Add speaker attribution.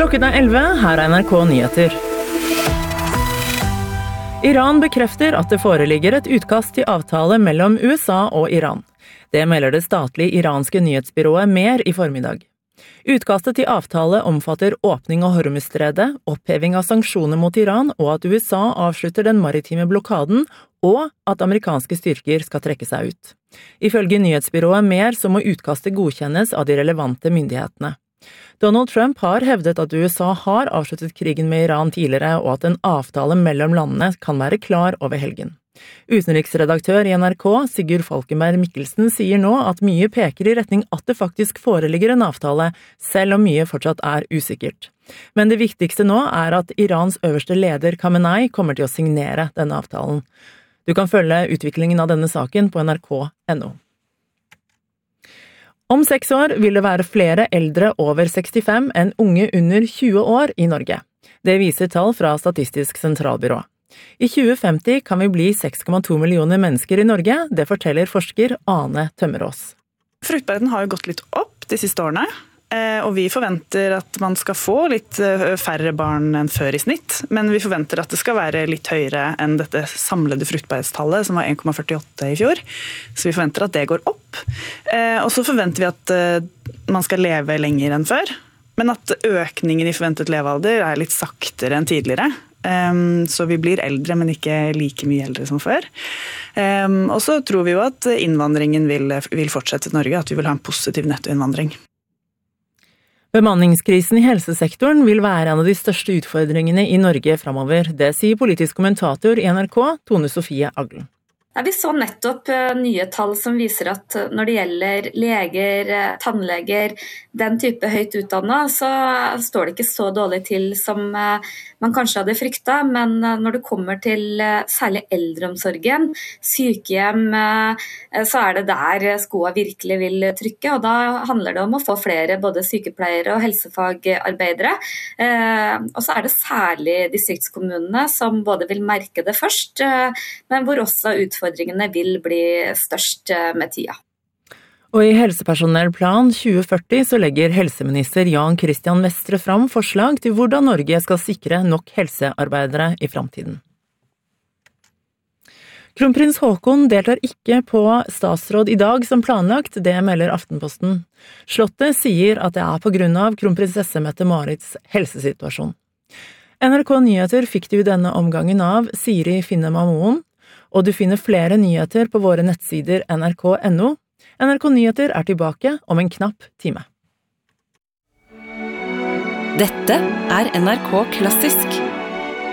Speaker 1: Klokken 11, her NRK Nyheter. Iran bekrefter at det foreligger et utkast til avtale mellom USA og Iran. Det melder det statlige iranske nyhetsbyrået Mer i formiddag. Utkastet til avtale omfatter åpning av Hormuzstredet, oppheving av sanksjoner mot Iran og at USA avslutter den maritime blokaden, og at amerikanske styrker skal trekke seg ut. Ifølge nyhetsbyrået Mer så må utkastet godkjennes av de relevante myndighetene. Donald Trump har hevdet at USA har avsluttet krigen med Iran tidligere, og at en avtale mellom landene kan være klar over helgen. Utenriksredaktør i NRK, Sigurd Falkenberg Mikkelsen, sier nå at mye peker i retning at det faktisk foreligger en avtale, selv om mye fortsatt er usikkert. Men det viktigste nå er at Irans øverste leder Khamenei kommer til å signere denne avtalen. Du kan følge utviklingen av denne saken på nrk.no. Om 6 år vil det være flere eldre over 65 enn unge under 20 år i Norge. Det viser tall fra Statistisk sentralbyrå. I 2050 kan vi bli 6,2 millioner mennesker i Norge, det forteller forsker Ane Tømmerås.
Speaker 2: Fruktbarheten har jo gått litt opp de siste årene, og vi forventer at man skal få litt færre barn enn før i snitt, men vi forventer at det skal være litt høyere enn dette samlede fruktbarhetstallet, som var 1,48 i fjor. Så vi forventer at det går opp. Og så forventer vi at man skal leve lenger enn før, men at økningen i forventet levealder er litt saktere enn tidligere. Så vi blir eldre, men ikke like mye eldre som før. Og så tror vi jo at innvandringen vil fortsette til Norge, at vi vil ha en positiv nettoinnvandring.
Speaker 1: Bemanningskrisen i helsesektoren vil være en av de største utfordringene i Norge fremover. Det sier politisk kommentator i NRK, Tone Sofie Aglen.
Speaker 3: Vi så nettopp nye tall som viser at når det gjelder leger, tannleger, den type høyt utdannet, så står det ikke så dårlig til som man kanskje hadde fryktet. Men når det kommer til særlig eldreomsorgen, sykehjem, så er det der skoa virkelig vil trykke. Og da handler det om å få flere både sykepleiere og helsefagarbeidere. Og så er det særlig distriktskommunene som både vil merke det først, men hvor også utfordringene vil bli størst med tida.
Speaker 1: Og i Helsepersonellplan 2040 så legger helseminister Jan Christian Vestre fram forslag til hvordan Norge skal sikre nok helsearbeidere i fremtiden. Kronprins Haakon deltar ikke på statsråd i dag som planlagt, det melder Aftenposten. Slottet sier at det er på grunn av kronprinsesse Mette-Marits helsesituasjon. NRK Nyheter fikk du denne omgangen av Siri Finnema Moen, og du finner flere nyheter på våre nettsider nrk.no. NRK Nyheter er tilbake om en knapp time.
Speaker 4: Dette er NRK Klassisk.